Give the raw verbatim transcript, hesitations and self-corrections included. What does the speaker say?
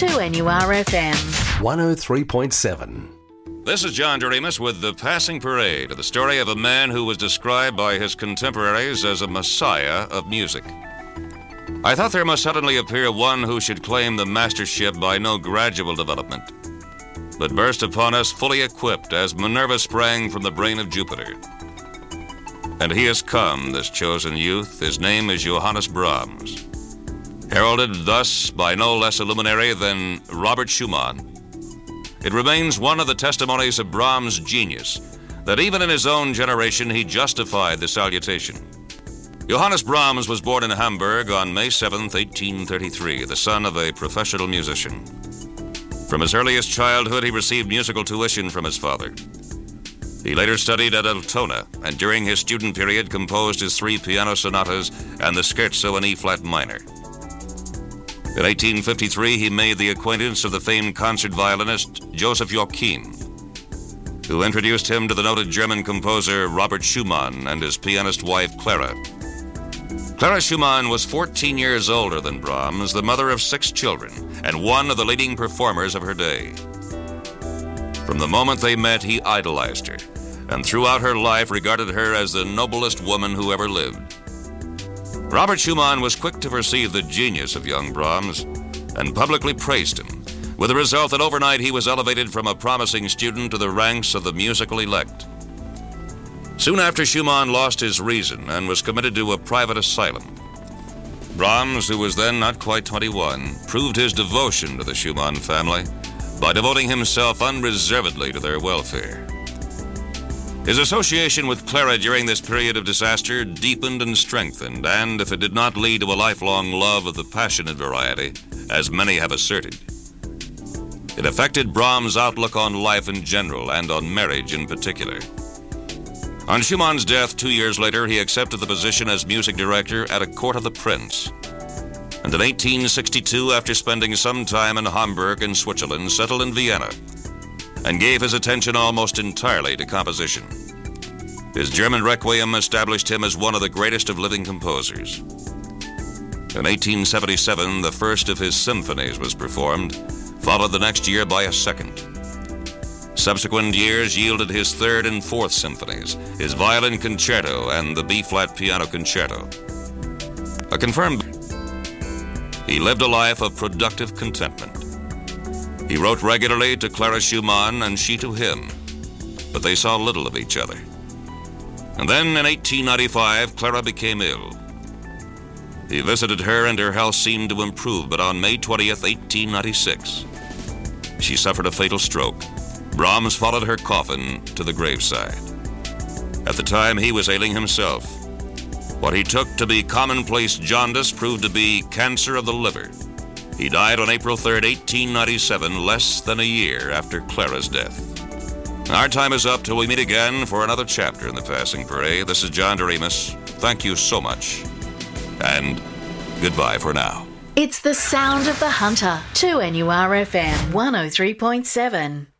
two N U R F M. one oh three point seven. This is John Doremus with The Passing Parade, the story of a man who was described by his contemporaries as a messiah of music. I thought there must suddenly appear one who should claim the mastership by no gradual development, but burst upon us fully equipped as Minerva sprang from the brain of Jupiter. And he has come, this chosen youth. His name is Johannes Brahms, heralded thus by no less a luminary than Robert Schumann. It remains one of the testimonies of Brahms' genius that even in his own generation he justified the salutation. Johannes Brahms was born in Hamburg on May seventh, eighteen thirty-three, the son of a professional musician. From his earliest childhood, he received musical tuition from his father. He later studied at Altona, and during his student period composed his three piano sonatas and the scherzo in E-flat minor. In eighteen fifty-three, he made the acquaintance of the famed concert violinist Joseph Joachim, who introduced him to the noted German composer Robert Schumann and his pianist wife Clara. Clara Schumann was fourteen years older than Brahms, the mother of six children, and one of the leading performers of her day. From the moment they met, he idolized her, and throughout her life regarded her as the noblest woman who ever lived. Robert Schumann was quick to perceive the genius of young Brahms and publicly praised him, with the result that overnight he was elevated from a promising student to the ranks of the musical elect. Soon after, Schumann lost his reason and was committed to a private asylum. Brahms, who was then not quite twenty-one, proved his devotion to the Schumann family by devoting himself unreservedly to their welfare. His association with Clara during this period of disaster deepened and strengthened, and if it did not lead to a lifelong love of the passionate variety, as many have asserted, it affected Brahms' outlook on life in general and on marriage in particular. On Schumann's death two years later, he accepted the position as music director at a court of the prince. And in eighteen sixty-two, after spending some time in Hamburg and Switzerland, settled in Vienna and gave his attention almost entirely to composition. His German Requiem established him as one of the greatest of living composers. In eighteen seventy-seven, the first of his symphonies was performed, followed the next year by a second. Subsequent years yielded his third and fourth symphonies, his violin concerto and the B-flat piano concerto. A confirmed, he lived a life of productive contentment. He wrote regularly to Clara Schumann and she to him, but they saw little of each other. And then in eighteen ninety-five, Clara became ill. He visited her and her health seemed to improve, but on May twentieth, eighteen ninety-six, she suffered a fatal stroke. Brahms followed her coffin to the graveside. At the time, he was ailing himself. What he took to be commonplace jaundice proved to be cancer of the liver. He died on April third, eighteen ninety-seven, less than a year after Clara's death. Our time is up till we meet again for another chapter in The Passing Parade. This is John Doremus. Thank you so much, and goodbye for now. It's the sound of the hunter. two N U R F M one oh three point seven.